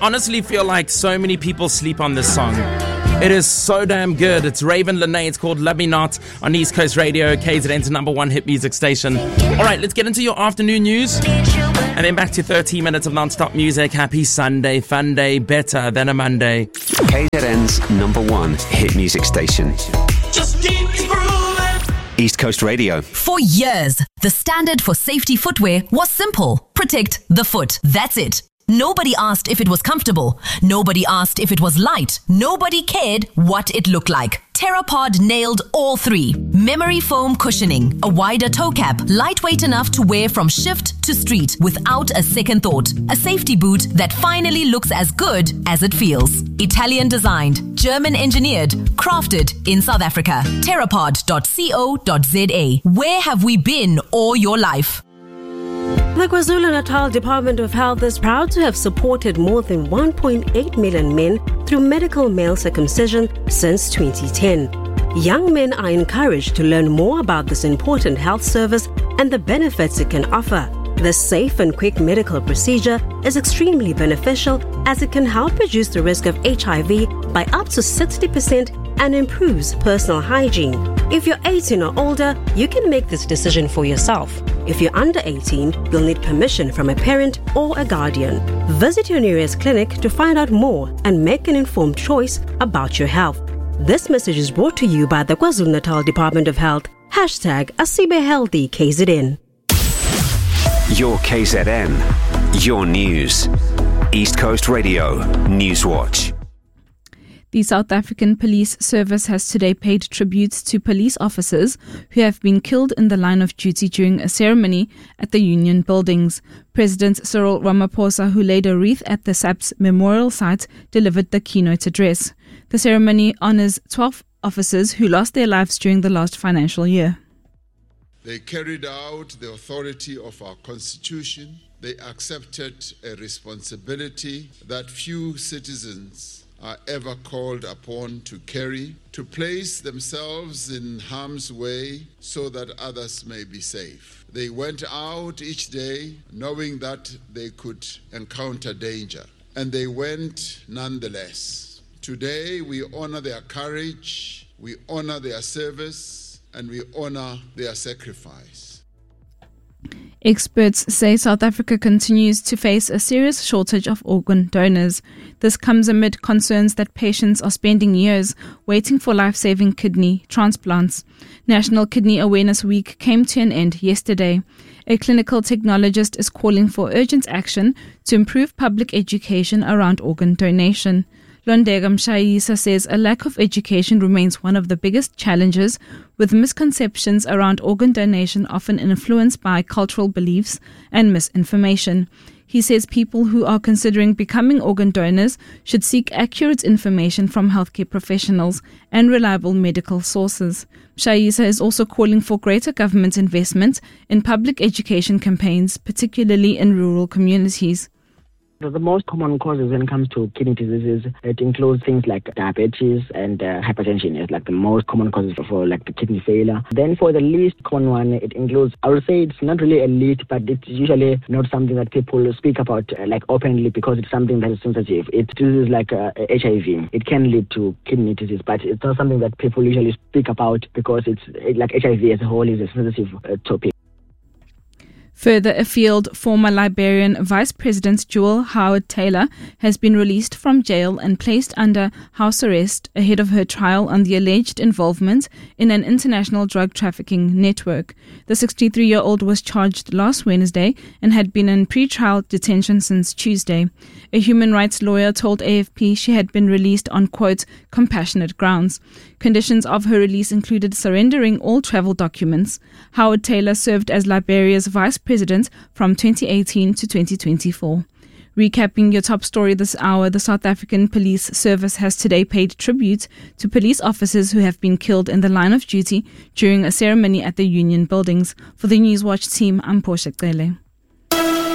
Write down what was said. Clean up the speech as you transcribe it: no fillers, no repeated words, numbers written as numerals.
honestly feel like so many people sleep on this song. It is so damn good. It's Raven Lene. It's called Love Me Not on East Coast Radio, KZN's #1 hit music station. All right, let's get into your afternoon news. And then back to 30 minutes of non-stop music. Happy Sunday, fun day, better than a Monday. KZN's #1 hit music station. Just keep grooving. East Coast Radio. For years, the standard for safety footwear was simple. Protect the foot. That's it. Nobody asked if it was comfortable. Nobody asked if it was light. Nobody cared what it looked like. Therapod nailed all three. Memory foam cushioning, a wider toe cap, lightweight enough to wear from shift to street without a second thought. A safety boot that finally looks as good as it feels. Italian designed, German engineered, crafted in South Africa. Therapod.co.za. Where have we been all your life? The KwaZulu-Natal Department of Health is proud to have supported more than 1.8 million men through medical male circumcision since 2010. Young men are encouraged to learn more about this important health service and the benefits it can offer. This safe and quick medical procedure is extremely beneficial as it can help reduce the risk of HIV by up to 60% and improves personal hygiene. If you're 18 or older, you can make this decision for yourself. If you're under 18, you'll need permission from a parent or a guardian. Visit your nearest clinic to find out more and make an informed choice about your health. This message is brought to you by the KwaZulu-Natal Department of Health. #AsibeHealthy KZN. Your KZN. Your news. East Coast Radio. Newswatch. The South African Police Service has today paid tributes to police officers who have been killed in the line of duty during a ceremony at the Union Buildings. President Cyril Ramaphosa, who laid a wreath at the SAPS memorial site, delivered the keynote address. The ceremony honors 12 officers who lost their lives during the last financial year. They carried out the authority of our Constitution. They accepted a responsibility that few citizens are ever called upon to carry, to place themselves in harm's way so that others may be safe. They went out each day knowing that they could encounter danger, and they went nonetheless. Today we honor their courage, we honor their service, and we honor their sacrifice. Experts say South Africa continues to face a serious shortage of organ donors. This comes amid concerns that patients are spending years waiting for life-saving kidney transplants. National Kidney Awareness Week came to an end yesterday. A clinical technologist is calling for urgent action to improve public education around organ donation. Londega Mshayisa says a lack of education remains one of the biggest challenges, with misconceptions around organ donation often influenced by cultural beliefs and misinformation. He says people who are considering becoming organ donors should seek accurate information from healthcare professionals and reliable medical sources. Mshayisa is also calling for greater government investment in public education campaigns, particularly in rural communities. The most common causes when it comes to kidney diseases, it includes things like diabetes and hypertension is like the most common causes for like the kidney failure. Then for the least common one, it includes, I would say it's not really a least, but it's usually not something that people speak about like openly because it's something that is sensitive. It is like HIV. It can lead to kidney disease, but it's not something that people usually speak about because it's like HIV as a whole is a sensitive topic. Further afield, former Liberian Vice President Jewel Howard-Taylor has been released from jail and placed under house arrest ahead of her trial on the alleged involvement in an international drug trafficking network. The 63-year-old was charged last Wednesday and had been in pre-trial detention since Tuesday. A human rights lawyer told AFP she had been released on, quote, compassionate grounds. Conditions of her release included surrendering all travel documents. Howard-Taylor served as Liberia's vice president from 2018 to 2024. Recapping your top story this hour, the South African Police Service has today paid tribute to police officers who have been killed in the line of duty during a ceremony at the Union Buildings. For the Newswatch team, I'm Portia Cele.